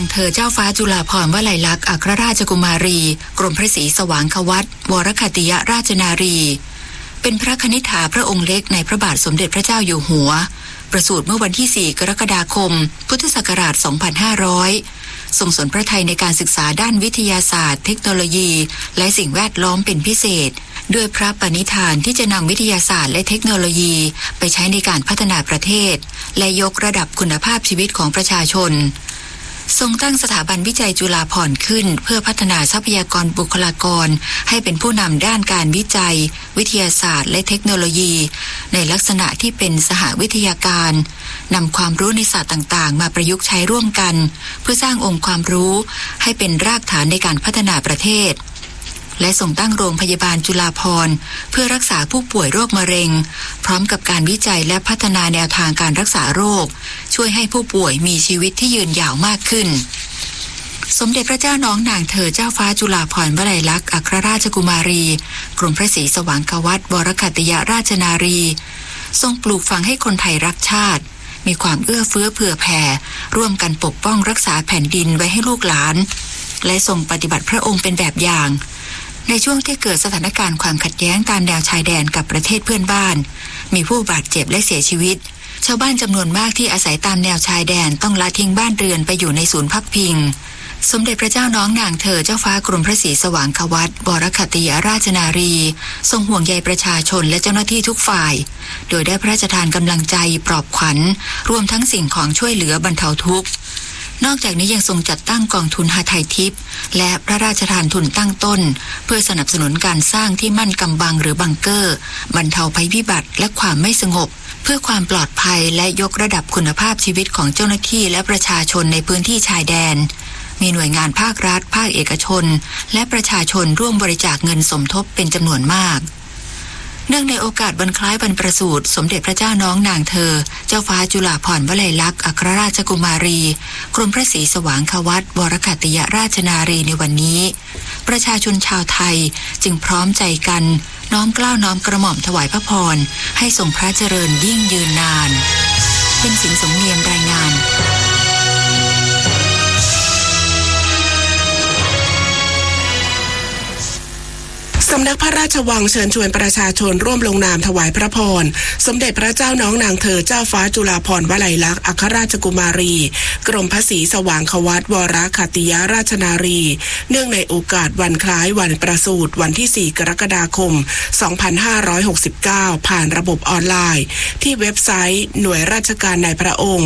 เธอเจ้าฟ้าจุฬาภรณ์วลัยลักษณ์อัครราชกุมารีกรมพระศรีสว่างควัตรวรคติยราชนารีเป็นพระคณิษฐาพระองค์เล็กในพระบาทสมเด็จพระเจ้าอยู่หัวประสูติเมื่อวันที่ 4 กรกฎาคม พุทธศักราช 2500 ทรงสนพระทัยในการศึกษาด้านวิทยาศาสตร์เทคโนโลยีและสิ่งแวดล้อมเป็นพิเศษด้วยพระปณิธานที่จะนำวิทยาศาสตร์และเทคโนโลยีไปใช้ในการพัฒนาประเทศและยกระดับคุณภาพชีวิตของประชาชนทรงตั้งสถาบันวิจัยจุฬาภรณ์ขึ้นเพื่อพัฒนาทรัพยากรบุคลากรให้เป็นผู้นำด้านการวิจัยวิทยาศาสตร์และเทคโนโลยีในลักษณะที่เป็นสหวิทยาการนำความรู้ในศาสตร์ต่างๆมาประยุกต์ใช้ร่วมกันเพื่อสร้างองค์ความรู้ให้เป็นรากฐานในการพัฒนาประเทศและส่งตั้งโรงพยาบาลจุฬาภรณ์เพื่อรักษาผู้ป่วยโรคมะเร็งพร้อมกับการวิจัยและพัฒนาแนวทางการรักษาโรคช่วยให้ผู้ป่วยมีชีวิตที่ยืนยาวมากขึ้นสมเด็จพระเจ้าน้องนางเธอเจ้าฟ้าจุฬาภรณ์วลัยลักษณ์อัครราชกุมารีกรมพระศรีสว่างควัตรวรคติยราชนารีทรงปลูกฝังให้คนไทยรักชาติมีความเอื้อเฟื้อเผื่อแผ่ร่วมกันปกป้องรักษาแผ่นดินไว้ให้ลูกหลานและทรงปฏิบัติพระองค์เป็นแบบอย่างในช่วงที่เกิดสถานการณ์ความขัดแย้งตามแนวชายแดนกับประเทศเพื่อนบ้านมีผู้บาดเจ็บและเสียชีวิตชาวบ้านจำนวนมากที่อาศัยตามแนวชายแดนต้องละทิ้งบ้านเรือนไปอยู่ในศูนย์พักพิงสมเด็จพระเจ้าน้องนางเธอเจ้าฟ้ากรมพระศรีสว่างควัตรวรคติยราชนารีทรงห่วงใยประชาชนและเจ้าหน้าที่ทุกฝ่ายโดยได้พระราชทานกำลังใจปลอบขวัญรวมทั้งสิ่งของช่วยเหลือบรรเทาทุกข์นอกจากนี้ยังทรงจัดตั้งกองทุนหทัยทิพย์และพระราชทานทุนตั้งต้นเพื่อสนับสนุนการสร้างที่มั่นกำบังหรือบังเกอร์บรรเทาภัยพิบัติและความไม่สงบเพื่อความปลอดภัยและยกระดับคุณภาพชีวิตของเจ้าหน้าที่และประชาชนในพื้นที่ชายแดนมีหน่วยงานภาครัฐภาคเอกชนและประชาชนร่วมบริจาคเงินสมทบเป็นจำนวนมากเนื่องในโอกาสวันคล้ายวันประสูติสมเด็จพระเจ้าน้องนางเธอเจ้าฟ้าจุฬาภรณ์วลัยลักษณ์อัครราชกุมารีกรมพระศรีสว่างควัตรวรคติยราชนารีในวันนี้ประชาชนชาวไทยจึงพร้อมใจกันน้อมเกล้าน้อมกระหม่อมถวายพระพรให้ทรงพระเจริญยิ่งยืนนานเป็นสินสมเนียมรายงานสำนักพระราชวังเชิญชวนประชาชนร่วมลงนามถวายพระพรสมเด็จพระเจ้าน้องนางเธอเจ้าฟ้าจุฬาภรณ์วลัยลักษณ์อัครราชกุมารีกรมพระศรีสว่างควัตรวรคติยราชนารีเนื่องในโอกาสวันคล้ายวันประสูติวันที่ 4 กรกฎาคม 2569 ผ่านระบบออนไลน์ที่เว็บไซต์หน่วยราชการในพระองค์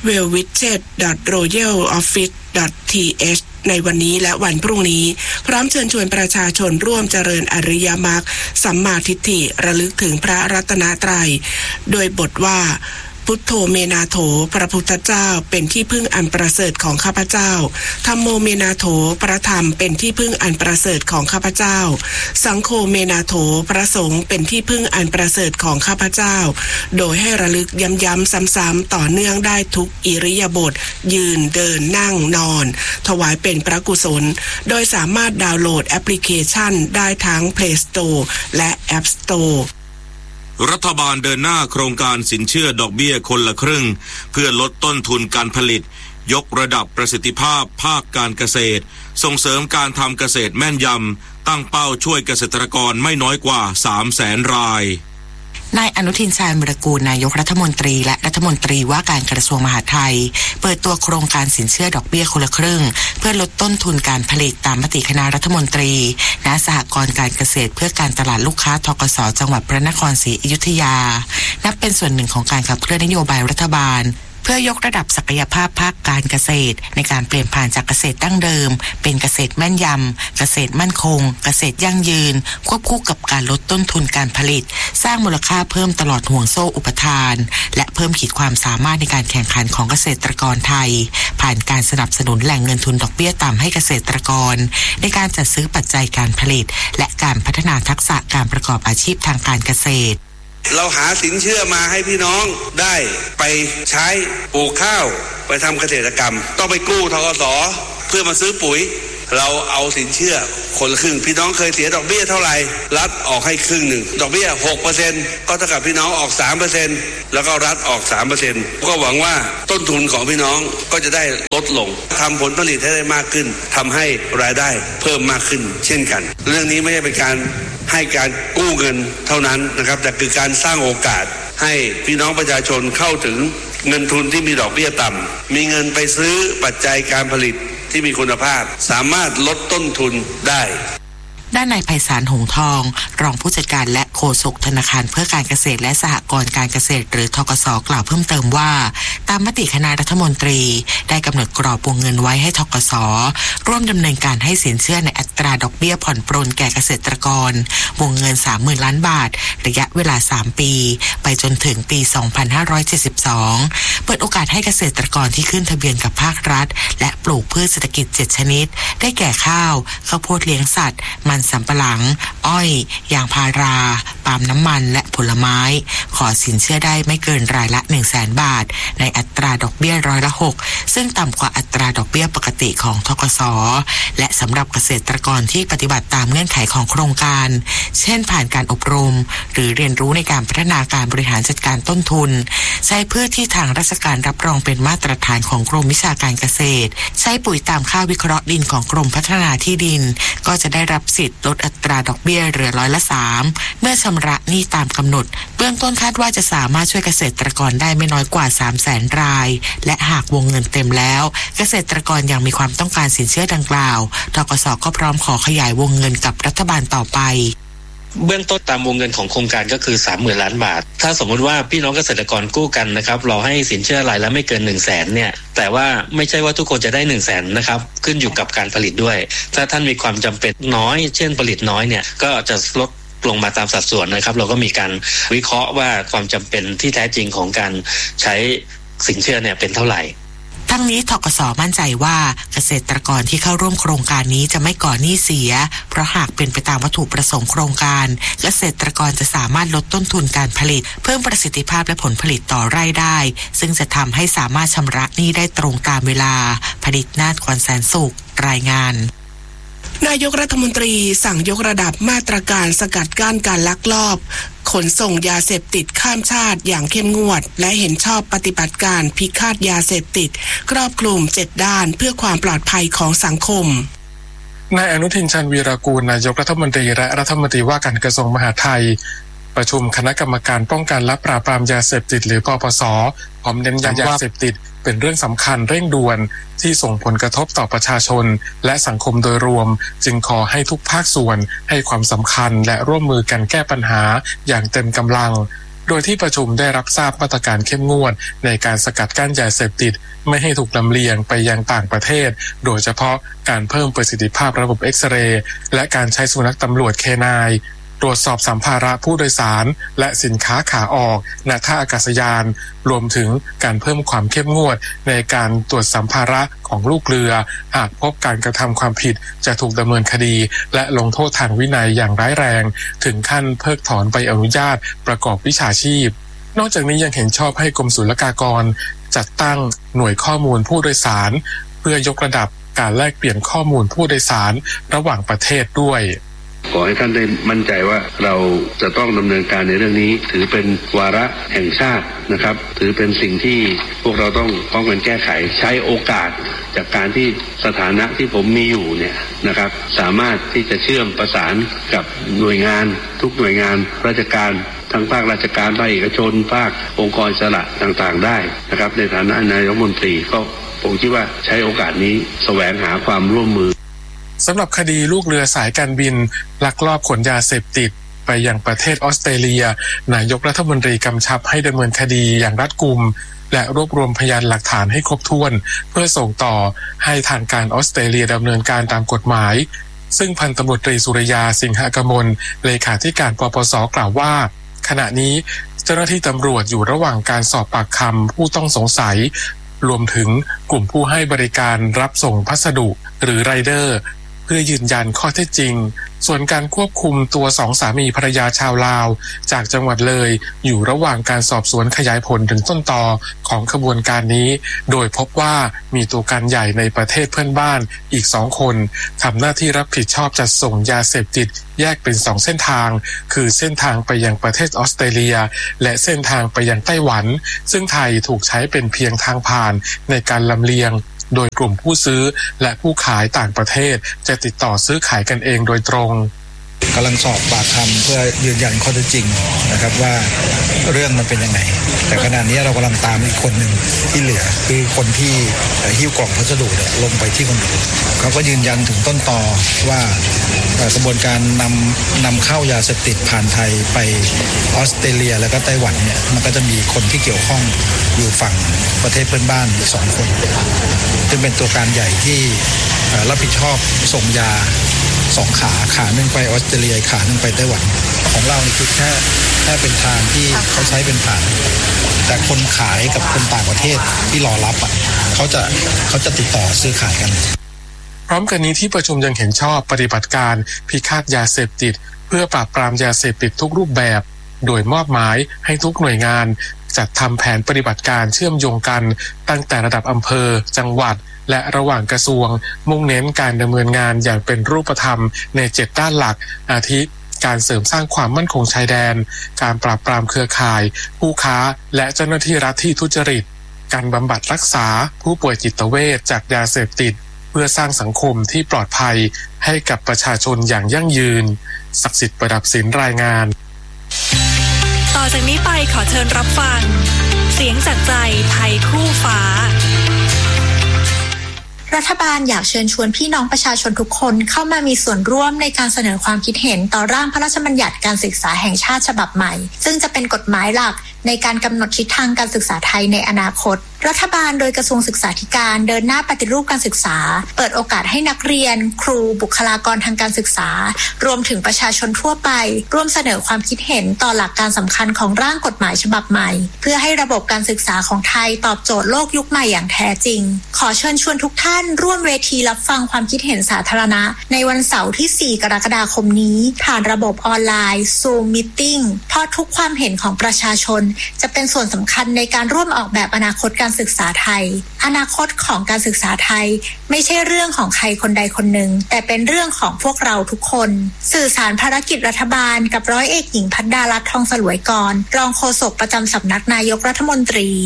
www.royaloffice.thในวันนี้และวันพรุ่งนี้พร้อมเชิญชวนประชาชนร่วมเจริญอริยมรรคสัมมาทิฏฐิระลึกถึงพระรัตนตรัยโดยบทว่าพุทโธเมนาโถพระพุทธเจ้าเป็นที่พึ่งอันประเสริฐของข้าพเจ้าธัมโมเมนาโถพระธรรมเป็นที่พึ่งอันประเสริฐของข้าพเจ้าสังโฆเมนาโถพระสงฆ์เป็นที่พึ่งอันประเสริฐของข้าพเจ้าโดยให้ระลึกย้ำๆซ้ำๆต่อเนื่องได้ทุกอิริยาบถยืนเดินนั่งนอนถวายเป็นพระกุศลโดยสามารถดาวน์โหลดแอปพลิเคชันได้ทั้ง Play Store และ App Store รัฐบาลเดินหน้าโครงการสินเชื่อดอกเบี้ยคนละครึ่งเพื่อลดต้นทุนการผลิตยกระดับประสิทธิภาพภาคการเกษตรส่งเสริมการทำเกษตรแม่นยำตั้งเป้าช่วยเกษตรกรไม่น้อยกว่า 300,000 รายนายอนุทินชาญวิรากูลนายกรัฐมนตรีและรัฐมนตรีว่าการกระทรวงมหาดไทยเปิดตัวโครงการสินเชื่อดอกเบี้ยคนละครึ่งเพื่อลดต้นทุนการผลิตตามมติคณะรัฐมนตรีณสหกรณ์การเกษตรเพื่อการตลาดลูกค้าธกส.จังหวัดพระนครศรีอยุธยานับเป็นส่วนหนึ่งของการขับเคลื่อนนโยบายรัฐบาลเพื่อยกระดับศักยภาพภาคการเกษตรในการเปลี่ยนผ่านจากเกษตรดั้งเดิมเป็นเกษตรแม่นยำเกษตรมั่นคงเกษตรยั่งยืนควบคู่กับการลดต้นทุนการผลิตสร้างมูลค่าเพิ่มตลอดห่วงโซ่อุปทานและเพิ่มขีดความสามารถในการแข่งขันของเกษตรกรไทยผ่านการสนับสนุนแหล่งเงินทุนดอกเบี้ยต่ำให้เกษตรกรในการจัดซื้อปัจจัยการผลิตและการพัฒนาทักษะการประกอบอาชีพทางการเกษตรเราหาสินเชื่อมาให้พี่น้องได้ไปใช้ปลูกข้าวไปทำเกษตรกรรมต้องไปกู้ธกส.เพื่อมาซื้อปุ๋ยเราเอาสินเชื่อคนละครึ่งพี่น้องเคยเสียดอกเบี้ยเท่าไหร่รัฐออกให้ครึ่งหนึ่งดอกเบี้ย 6% ก็เท่ากับพี่น้องออก 3% แล้วก็รัฐออก 3% ก็หวังว่าต้นทุนของพี่น้องก็จะได้ลดลงทำผลผลิตให้ได้มากขึ้นทำให้รายได้เพิ่มมากขึ้นเช่นกันเรื่องนี้ไม่ใช่เป็นการให้การกู้เงินเท่านั้นนะครับแต่คือการสร้างโอกาสให้พี่น้องประชาชนเข้าถึงเงินทุนที่มีดอกเบี้ยต่ำมีเงินไปซื้อปัจจัยการผลิตที่มีคุณภาพสามารถลดต้นทุนได้ด้านนายไพศาลหงทองรองผู้จัดการและโฆษกธนาคารเพื่อการเกษตรและสหกรณ์การเกษตรหรือธกส.กล่าวเพิ่มเติมว่าตามมติคณะรัฐมนตรีได้กำหนดกรอบวงเงินไว้ให้ธกส.ร่วมดำเนินการให้สินเชื่อในอัตราดอกเบี้ยผ่อนปรนแก่เกษตรกรวงเงิน 30,000 ล้านบาทระยะเวลา3ปีไปจนถึงปี 2572 เปิดโอกาสให้เกษตรกรที่ขึ้นทะเบียนกับภาครัฐและปลูกพืชเศรษฐกิจ7ชนิดได้แก่ข้าวข้าวโพดเลี้ยงสัตว์มันสำปะหลังอ้อยยางพาราปาล์มน้ำมันและผลไม้ขอสินเชื่อได้ไม่เกินรายละ 100,000 บาทในอัตราดอกเบี้ย6%ซึ่งต่ำกว่าอัตราดอกเบี้ยปกติของธกส.และสำหรับเกษตรกรที่ปฏิบัติตามเงื่อนไขของโครงการเช่นผ่านการอบรมหรือเรียนรู้ในการพัฒนาการบริหารจัดการต้นทุนใช้พืชที่ทางราชการรับรองเป็นมาตรฐานของกรมวิชาการเกษตรใช้ปุ๋ยตามค่าวิเคราะห์ดินของกรมพัฒนาที่ดินก็จะได้รับสิทธิ์ลดอัตราดอกเบี้ยเหลือ3%เมื่อชำระหนี้ตามกำหนดเบื้องต้นคาดว่าจะสามารถช่วยเกษตรกรได้ไม่น้อยกว่า 300,000 รายและหากวงเงินเต็มแล้วเกษตรกรยังมีความต้องการสินเชื่อดังกล่าวธกส.ก็พร้อมขอขยายวงเงินกับรัฐบาลต่อไปเบื้องต้นตามวงเงินของโครงการก็คือ 30,000 ล้านบาทถ้าสมมติว่าพี่น้องเกษตรกรกู้กันนะครับรอให้สินเชื่อรายละไม่เกิน 100,000 เนี่ยแต่ว่าไม่ใช่ว่าทุกคนจะได้ 100,000 นะครับขึ้นอยู่กับการผลิตด้วยถ้าท่านมีความจำเป็นน้อยเช่นผลิตน้อยเนี่ยก็จะลดลงมาตามสัดส่วนนะครับเราก็มีการวิเคราะห์ว่าความจำเป็นที่แท้จริงของการใช้สินเชื่อเนี่ยเป็นเท่าไหร่ทั้งนี้ธกส.มั่นใจว่าเกษตรกรที่เข้าร่วมโครงการนี้จะไม่ก่อหนี้เสียเพราะหากเป็นไปตามวัตถุประสงค์โครงการเกษตรกรจะสามารถลดต้นทุนการผลิตเพิ่มประสิทธิภาพและผลผลิตต่อไร่ได้ซึ่งจะทำให้สามารถชำระหนี้ได้ตรงตามเวลาผลิตนาฏ ขวัญแสนสุขรายงานนายกรัฐมนตรีสั่งยกระดับมาตรการสกัดกั้นการลักลอบขนส่งยาเสพติดข้ามชาติอย่างเข้มงวดและเห็นชอบปฏิบัติการพิฆาตยาเสพติดครอบคลุม7ด้านเพื่อความปลอดภัยของสังคมนายอนุทินชาญวีรกูลนายกรัฐมนตรีและรัฐมนตรีว่าการกระทรวงมหาดไทยประชุมคณะกรรมการป้องกันและปราบปรามยาเสพติดหรือปปส.พร้อมเน้นย้ำว่ายาเสพติดเป็นเรื่องสำคัญเร่งด่วนที่ส่งผลกระทบต่อประชาชนและสังคมโดยรวมจึงขอให้ทุกภาคส่วนให้ความสำคัญและร่วมมือกันแก้ปัญหาอย่างเต็มกำลังโดยที่ประชุมได้รับทราบมาตรการเข้มงวดในการสกัดกั้นยาเสพติดไม่ให้ถูกลำเลียงไปยังต่างประเทศโดยเฉพาะการเพิ่มประสิทธิภาพระบบเอ็กซเรย์และการใช้สุนัขตำรวจเคนายตรวจสอบสัมภาระผู้โดยสารและสินค้าขาออกณท่าอากาศยานรวมถึงการเพิ่มความเข้มงวดในการตรวจสัมภาระของลูกเรือหากพบการกระทำความผิดจะถูกดำเนินคดีและลงโทษทางวินัยอย่างร้ายแรงถึงขั้นเพิกถอนใบอนุญาตประกอบวิชาชีพนอกจากนี้ยังเห็นชอบให้กรมศุลกากรจัดตั้งหน่วยข้อมูลผู้โดยสารเพื่อยกระดับการแลกเปลี่ยนข้อมูลผู้โดยสารระหว่างประเทศด้วยขอให้ท่านได้มั่นใจว่าเราจะต้องดำเนินการในเรื่องนี้ถือเป็นวาระแห่งชาตินะครับถือเป็นสิ่งที่พวกเราต้องป้องกันแก้ไขใช้โอกาสจากการที่สถานะที่ผมมีอยู่เนี่ยนะครับสามารถที่จะเชื่อมประสานกับหน่วยงานทุกหน่วยงานราชการทั้งภาคราชการภาคเอกชนภาคองค์กรอิสระต่างๆได้นะครับในฐานะนายกรัฐมนตรีก็ผมคิดว่าใช้โอกาสนี้แสวงหาความร่วมมือสำหรับคดีลูกเรือสายการบินลักลอบขนยาเสพติดไปยังประเทศออสเตรเลียนายกรัฐมนตรีกำชับให้ดำเนินคดีอย่างรัดกุมและรวบรวมพยานหลักฐานให้ครบถ้วนเพื่อส่งต่อให้ทางการออสเตรเลียดำเนินการตามกฎหมายซึ่งพันตำรวจตรีสุริยาสิงหกมลเลขาธิการปปส.กล่าวว่าขณะนี้เจ้าหน้าที่ตำรวจอยู่ระหว่างการสอบปากคำผู้ต้องสงสัยรวมถึงกลุ่มผู้ให้บริการรับส่งพัสดุหรือไรเดอร์เพื่อยืนยันข้อเท็จจริงส่วนการควบคุมตัวสองสามีภรรยาชาวลาวจากจังหวัดเลยอยู่ระหว่างการสอบสวนขยายผลถึงต้นตอของขบวนการนี้โดยพบว่ามีตัวการใหญ่ในประเทศเพื่อนบ้านอีก2คนทำหน้าที่รับผิดชอบจัดส่งยาเสพติดแยกเป็น2เส้นทางคือเส้นทางไปยังประเทศออสเตรเลียและเส้นทางไปยังไต้หวันซึ่งไทยถูกใช้เป็นเพียงทางผ่านในการลำเลียงโดยกลุ่มผู้ซื้อและผู้ขายต่างประเทศจะติดต่อซื้อขายกันเองโดยตรงกำลังสอบปากคำเพื่อยืนยันข้อเท็จจริงนะครับว่าเรื่องมันเป็นยังไงแต่ขณะนี้เรากำลังตามอีกคนหนึ่งที่เหลือคือคนที่หิ้วกล่องพัสดุลงไปที่คอนโดเขาก็ยืนยันถึงต้นตอว่ากระบวนการนำเข้ายาเสพติดผ่านไทยไปออสเตรเลียแล้วก็ไต้หวันเนี่ยมันก็จะมีคนที่เกี่ยวข้องอยู่ฝั่งประเทศเพื่อนบ้านอยู่2คนซึ่งเป็นตัวการใหญ่ที่รับผิดชอบส่งยา2ขาหนึ่งไปออสเตรเลียขาหนึ่งไปไต้หวันของเรานี่คือแค่เป็นทางที่เขาใช้เป็นฐานแต่คนขายกับคนต่างประเทศที่รอรับเขาจะติดต่อซื้อขายกันพร้อมกันนี้ที่ประชุมยังเห็นชอบปฏิบัติการพิฆาตยาเสพติดเพื่อปราบปรามยาเสพติดทุกรูปแบบโดยมอบหมายให้ทุกหน่วยงานจัดทำแผนปฏิบัติการเชื่อมโยงกันตั้งแต่ระดับอำเภอจังหวัดและระหว่างกระทรวงมุ่งเน้นการดำเนินงานอย่างเป็นรูปธรรมใน7ด้านหลักอาทิการเสริมสร้างความมั่นคงชายแดนการปราบปรามเครือข่ายผู้ค้าและเจ้าหน้าที่รัฐที่ทุจริตการบำบัดรักษาผู้ป่วยจิตเวชจากยาเสพติดเพื่อสร้างสังคมที่ปลอดภัยให้กับประชาชนอย่างยั่งยืนศักดิ์สิทธิ์ประดับศิลป์รายงานต่อจากนี้ไปขอเชิญรับฟังเสียงจากใจไทยคู่ฟ้ารัฐบาลอยากเชิญชวนพี่น้องประชาชนทุกคนเข้ามามีส่วนร่วมในการเสนอความคิดเห็นต่อร่างพระราชบัญญัติการศึกษาแห่งชาติฉบับใหม่ซึ่งจะเป็นกฎหมายหลักในการกำหนดทิศทางการศึกษาไทยในอนาคตรัฐบาลโดยกระทรวงศึกษาธิการเดินหน้าปฏิรูปการศึกษาเปิดโอกาสให้นักเรียนครูบุคลากรทางการศึกษารวมถึงประชาชนทั่วไปร่วมเสนอความคิดเห็นต่อหลักการสำคัญของร่างกฎหมายฉบับใหม่เพื่อให้ระบบการศึกษาของไทยตอบโจทย์โลกยุคใหม่อย่างแท้จริงขอเชิญชวนทุกท่านร่วมเวทีรับฟังความคิดเห็นสาธารณะในวันเสาร์ที่4กรกฎาคมนี้ผ่านระบบออนไลน์ Zoom Meeting เพราะทุกความเห็นของประชาชนจะเป็นส่วนสำคัญในการร่วมออกแบบอนาคตการศึกษาไทยอนาคตของการศึกษาไทยไม่ใช่เรื่องของใครคนใดคนหนึ่งแต่เป็นเรื่องของพวกเราทุกคนสื่อสารภารกิจรัฐบาลกับร้อยเอกหญิงภัทรดารัตน์ทองสลวยกรรองโฆษกประจำสำนักนายกรัฐมนตรี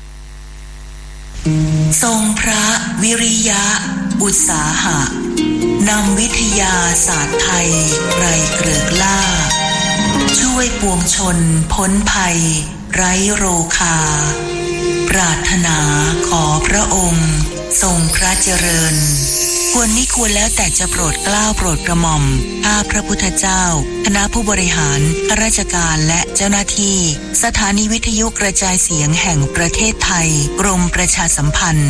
ทรงพระวิริยะอุตสาหะนำวิทยาศาสตร์ไทยไกรเกริกล่าช่วยปวงชนพ้นภัยไร้โรคาปรารถนาขอพระองค์ทรงพระเจริญควรมิควรแล้วแต่จะโปรดเกล้าโปรดกระหม่อมข้าพระพุทธเจ้าคณะผู้บริหารข้าราชการและเจ้าหน้าที่สถานีวิทยุกระจายเสียงแห่งประเทศไทยกรมประชาสัมพันธ์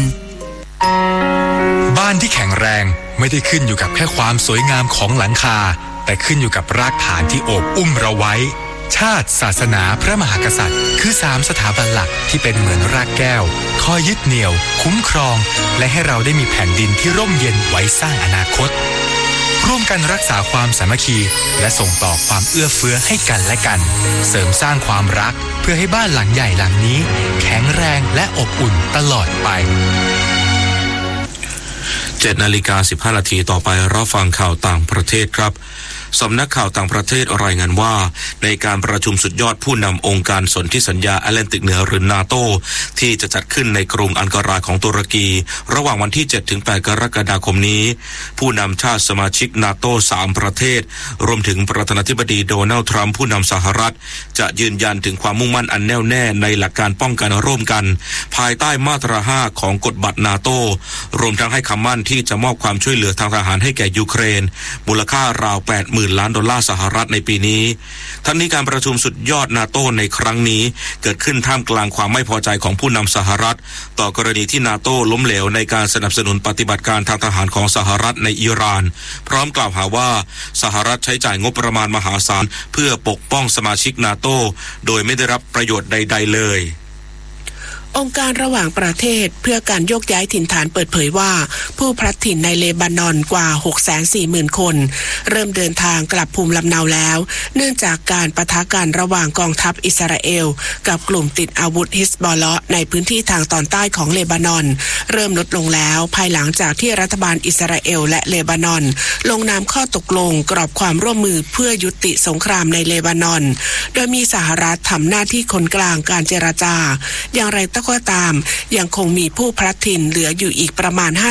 บ้านที่แข็งแรงไม่ได้ขึ้นอยู่กับแค่ความสวยงามของหลังคาแต่ขึ้นอยู่กับรากฐานที่โอบอุ้มเราไว้ชาติศาสนาพระมหากษัตริย์คือ3สถาบันหลักที่เป็นเหมือนรากแก้วคอยยึดเหนี่ยวคุ้มครองและให้เราได้มีแผ่นดินที่ร่มเย็นไว้สร้างอนาคตร่วมกันรักษาความสามัคคีและส่งต่อความเอื้อเฟื้อให้กันและกันเสริมสร้างความรักเพื่อให้บ้านหลังใหญ่หลังนี้แข็งแรงและอบอุ่นตลอดไป 7:15 น.ต่อไปรับฟังข่าวต่างประเทศครับสำนักข่าวต่างประเทศรายงานว่าในการประชุมสุดยอดผู้นำองค์การสนธิสัญญาแอตแลนติกเหนือหรือนาโตที่จะจัดขึ้นในกรุงอังการาของตุรกีระหว่างวันที่ 7-8 กรกฎาคมนี้ผู้นำชาติสมาชิกนาโต3ประเทศรวมถึงประธานาธิบดีโดนัลด์ทรัมป์ผู้นำสหรัฐจะยืนยันถึงความมุ่งมั่นอันแน่วแน่ในหลักการป้องกันร่วมกันภายใต้มาตรา 5 ของกฎบัตรนาโตรวมทั้งให้คำมั่นที่จะมอบความช่วยเหลือทางทหารให้แก่ยูเครนมูลค่าราว80,000 ล้านดอลลาร์สหรัฐในปีนี้ทั้งนี้การประชุมสุดยอดนาโตในครั้งนี้เกิดขึ้นท่ามกลางความไม่พอใจของผู้นำสหรัฐต่อกรณีที่นาโตล้มเหลวในการสนับสนุนปฏิบัติการทางทหารของสหรัฐในอิหร่านพร้อมกล่าวหาว่าสหรัฐใช้จ่ายงบประมาณมหาศาลเพื่อปกป้องสมาชิกนาโตโดยไม่ได้รับประโยชน์ใดๆเลยองค์การระหว่างประเทศเพื่อการโยกย้ายถิ่นฐานเปิดเผยว่าผู้พลัดถิ่นในเลบานอนกว่า 640,000 คนเริ่มเดินทางกลับภูมิลำเนาแล้วเนื่องจากการปะทะกันระหว่างกองทัพอิสราเอลกับกลุ่มติดอาวุธฮิซบอลเลาะห์ในพื้นที่ทางตอนใต้ของเลบานอนเริ่มลดลงแล้วภายหลังจากที่รัฐบาลอิสราเอลและเลบานอนลงนามข้อตกลงกรอบความร่วมมือเพื่อยุติสงครามในเลบานอนโดยมีสหรัฐทำหน้าที่คนกลางการเจรจาอย่างไรก็ตามยังคงมีผู้พลัดถิ่นเหลืออยู่อีกประมาณ